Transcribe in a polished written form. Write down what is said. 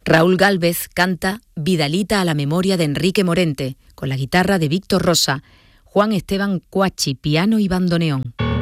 Raúl Gálvez canta Vidalita a la memoria de Enrique Morente, con la guitarra de Víctor Rosa, Juan Esteban Cuachi, piano y bandoneón.